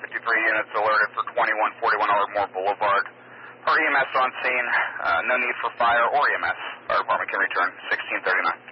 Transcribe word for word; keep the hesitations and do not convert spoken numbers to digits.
fifty-three units alerted for twenty-one forty-one Ardmore Boulevard. Our E M S on scene. Uh, no need for fire or E M S. Fire department can return sixteen thirty-nine.